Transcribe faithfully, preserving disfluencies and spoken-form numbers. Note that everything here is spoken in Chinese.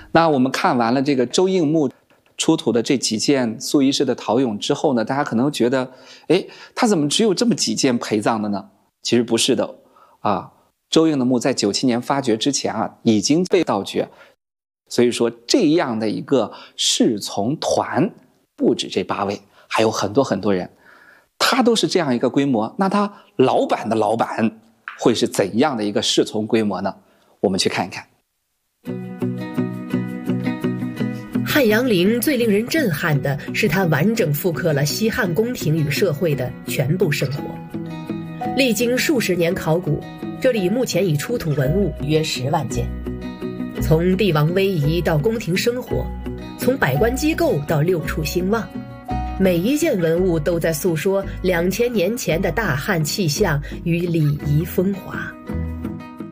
那我们看完了这个周应墓出土的这几件苏伊士的陶俑之后呢，大家可能觉得，哎，他怎么只有这么几件陪葬的呢？其实不是的啊，周应的墓在九七年发掘之前啊，已经被盗掘。所以说，这样的一个侍从团不止这八位，还有很多很多人，他都是这样一个规模。那他老板的老板会是怎样的一个侍从规模呢？我们去看一看。 汉阳陵最令人震撼的是，它完整复刻了西汉宫廷与社会的全部生活。历经数十年考古，这里目前已出土文物约十万件。从帝王威仪到宫廷生活，从百官机构到六畜兴旺，每一件文物都在诉说两千年前的大汉气象与礼仪风华。